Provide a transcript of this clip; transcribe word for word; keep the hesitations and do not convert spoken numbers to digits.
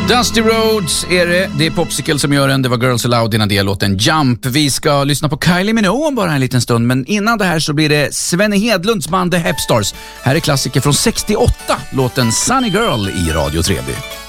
Dusty Roads är det. Det är Popsicle som gör den. Det var Girls Aloud innan det låten Jump. Vi ska lyssna på Kylie Minogue om bara en liten stund. Men innan det här så blir det Svenne Hedlunds band The Hepstars. Här är klassiker från sextioåtta. Låten Sunny Girl i Radio tre B.